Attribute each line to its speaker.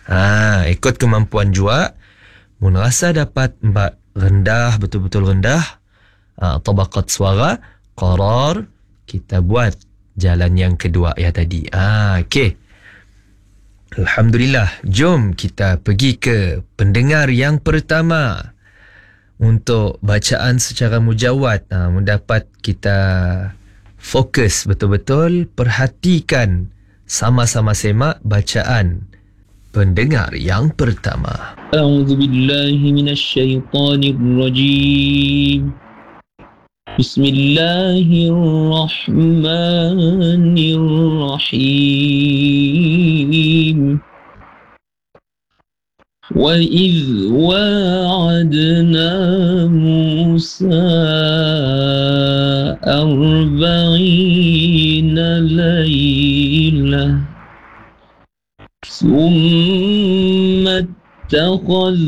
Speaker 1: Ikut kemampuan jua. Mun rasa dapat rendah, betul-betul rendah, tabaqat suara, qarar, kita buat jalan yang kedua ya tadi. Okey. Alhamdulillah. Jom kita pergi ke pendengar yang pertama untuk bacaan secara mujawad. Mendapat kita fokus betul-betul, perhatikan, sama-sama semak bacaan pendengar yang pertama.
Speaker 2: A'udzubillahi minasyaitonirrajim. Bismillahirrahmanirrahim. Wa idh wa'adna Musa 40 laylah ثم اتخذ